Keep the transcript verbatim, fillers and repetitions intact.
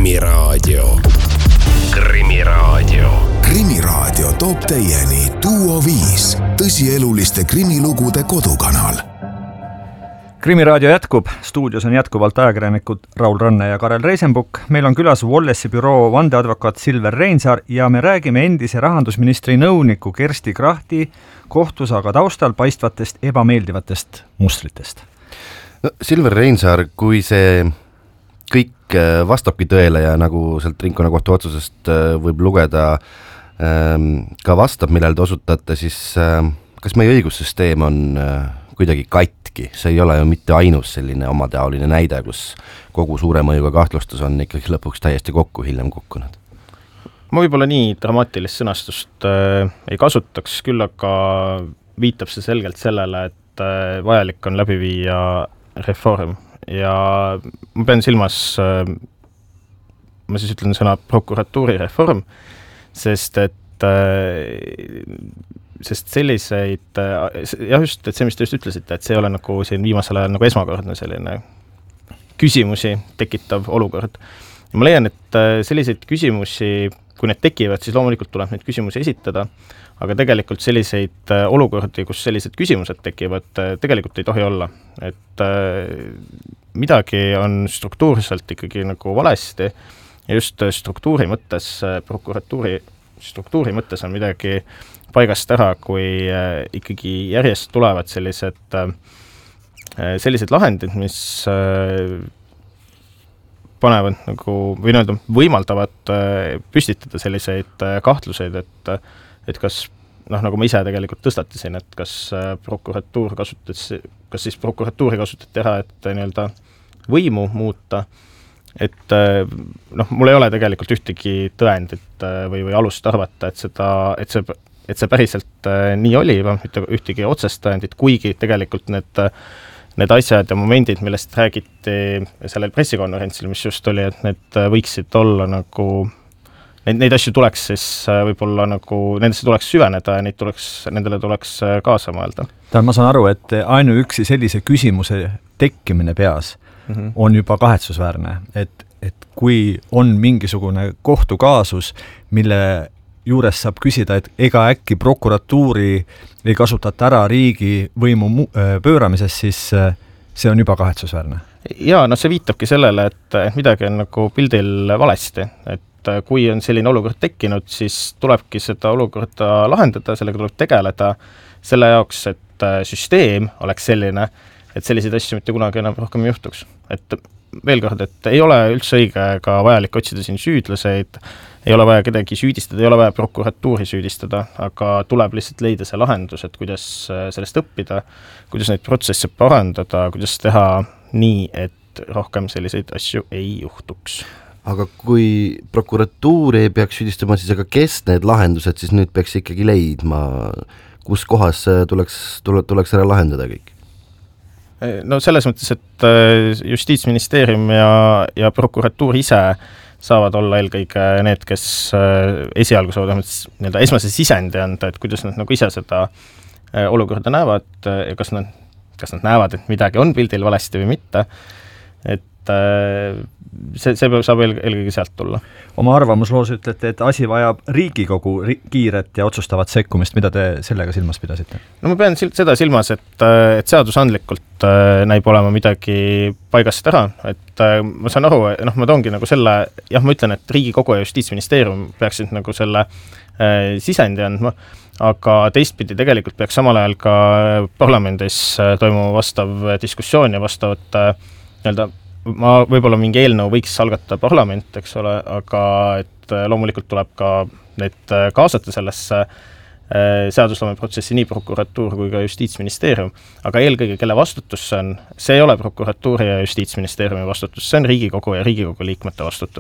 Krimiraadio. Krimiraadio. Krimiraadio toob teieni Duo viis, tõsieluliste krimilugude kodukanal. Krimiraadio jätkub. Stuudios on jätkuvalt ajakirjanikud Raul Ranne ja Karel Reisenbuk. Meil on külas Wallace'i büroo vandeadvokaat Silver Reinsaar ja me räägime endise rahandusministri nõuniku Kersti Krachti kohtus aga taustal paistvatest ebameeldivatest mustritest. No, Silver Reinsaar, kui see kõik vastabki tõele ja nagu sealt ringkonnakohtu otsusest võib lugeda ka vastab, millele te osutate, siis kas meie õigussüsteem on kuidagi katki? See ei ole ju mitte ainus selline omateoline näide, kus kogu suure mõjuga kahtlustus on ikkagi lõpuks täiesti kokku hiljem kukkunud. Ma võib-olla nii dramaatilist sõnastust äh, ei kasutaks, küll aga viitab see selgelt sellele, et äh, vajalik on läbi viia reform ja ma pean silmas, äh, ma siis ütlen sõna prokuratuuri reform, sest et äh, sest selliseid, jah just, et see, mis te just ütlesite, et see ei ole nagu siin viimasel ajal nagu esmakordne selline küsimusi tekitav olukord. Ja ma leian, et selliseid küsimusi, kui need tekivad, siis loomulikult tuleb neid küsimusi esitada, aga tegelikult selliseid olukordi, kus sellised küsimused tekivad, tegelikult ei tohi olla. Et midagi on struktuurselt ikkagi nagu valesti ja just struktuuri mõttes, prokuratuuri struktuuri mõttes on midagi paigast ära, kui äh, ikkagi järjest tulevad sellised, äh, sellised lahendid, mis äh, panevad nagu, või nii-öelda võimaldavad äh, püstitada selliseid äh, kahtluseid, et, et kas, noh, nagu ma ise tegelikult tõstatasin, et kas äh, prokuratuur kasutas, kas siis prokuratuuri kasutati ära, et nii-öelda võimu muuta, et noh, mul ei ole tegelikult ühtegi tõendit või, või alust arvata, et, seda, et, see, et see päriselt nii oli, mitte ühtegi otsest tõendit, kuigi tegelikult need, need asjad ja momendid, millest räägiti sellel pressikonverentsil, mis just oli, et need võiksid olla nagu, neid, neid asju tuleks siis võib-olla nagu, nendesse tuleks süveneda ja neid tuleks, nendele tuleks kaasa mõelda. Ma saan aru, et ainuüksi sellise küsimuse tekkimine peas Mm-hmm. on juba kahetsusväärne, et, et kui on mingisugune kohtukaasus, mille juures saab küsida, et ega äkki prokuratuuri ei kasutata ära riigi võimu pööramises, siis see on juba kahetsusväärne. Jaa, no see viitabki sellele, et, et midagi on nagu pildil valesti, et kui on selline olukord tekkinud, siis tulebki seda olukorda lahendada, sellega tuleb tegeleda selle jaoks, et süsteem oleks selline, et selliseid asju mitte kunagi enam rohkem ei juhtuks. Et veel kord, et ei ole üldse õige ka vajalik otsida siin süüdlaseid, ei ole vaja kedagi süüdistada, ei ole vaja prokuratuuri süüdistada, aga tuleb lihtsalt leida see lahendus, et kuidas sellest õppida, kuidas neid protsesse parandada, kuidas teha nii, et rohkem selliseid asju ei juhtuks. Aga kui prokuratuur ei peaks süüdistama, siis aga kes need lahendused siis nüüd peaks ikkagi leidma, kus kohas tuleks, tuleks ära lahendada kõik? No selles mõttes, et Justiitsministeerium ja, ja prokuratuur ise saavad olla eelkõige need, kes esialgu saavad nii-öelda esmase sisendi anda, et kuidas nad nagu ise seda olukorda näevad ja kas nad, kas nad näevad, et midagi on pildil valesti või mitte. Et see, see saab eelkõige sealt tulla. Oma arvamusloos ütlete, et asi vajab Riigikogu kiiret ja otsustavat sekkumist. Mida te sellega silmas pidasite? No ma pean seda silmas, et, et seadusandlikult näib olema midagi paigast ära. Et ma saan aru, noh, ma toongi nagu selle, jah, ma ütlen, et Riigikogu ja Justiitsministeerium peaksid nagu selle äh, sisendi andma, aga teistpidi tegelikult peaks samal ajal ka parlamendis toimuma vastav diskussioon ja vastavat äh, nii-öelda ma võib-olla mingi eelnõu võiks algata parlament, eks ole, aga et loomulikult tuleb ka need kaasata sellesse seadusloome protsessi nii prokuratuur kui ka Justiitsministeerium, aga eelkõige, kelle vastutus see on, see ei ole prokuratuuri ja Justiitsministeeriumi vastutus, see on Riigikogu ja Riigikogu liikmete vastutus.